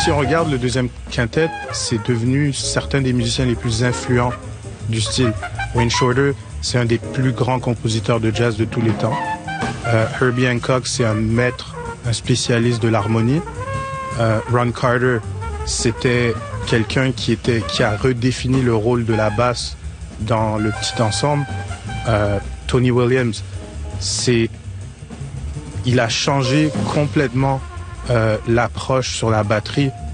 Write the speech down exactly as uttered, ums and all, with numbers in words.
si on regarde le deuxième quintet, c'est devenu certains des musiciens les plus influents du style. Wayne Shorter, c'est un des plus grands compositeurs de jazz de tous les temps. Euh, Herbie Hancock, c'est un maître, un spécialiste de l'harmonie. Euh, Ron Carter, c'était quelqu'un qui était, qui a redéfini le rôle de la basse dans le petit ensemble. Euh, Tony Williams, c'est, il a changé complètement euh, l'approche sur la batterie.